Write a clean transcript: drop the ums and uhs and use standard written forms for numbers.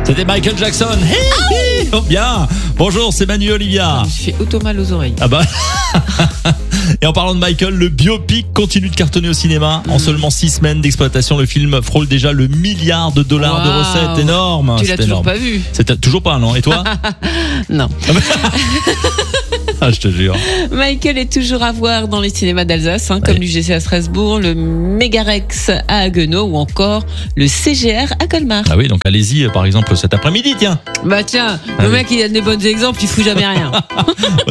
C'était Michael Jackson. Hey, oh, bien. Bonjour, c'est Manu et Olivia. Je fais auto mal aux oreilles. Ah bah. Et en parlant de Michael, le biopic continue de cartonner au cinéma. En seulement 6 semaines d'exploitation, le film frôle déjà le $1 milliard de recettes. Énorme. Tu l'as toujours énorme. pas vu? C'est toujours pas, non? Et toi? Non. Ah, je te jure. Michael est toujours à voir dans les cinémas d'Alsace, comme l'UGC à Strasbourg, le Megarex à Haguenau ou encore le CGR à Colmar. Ah oui, donc allez-y, par exemple, cet après-midi, tiens. Bah tiens, le Allez. mec il a des bons exemples, il fout jamais rien.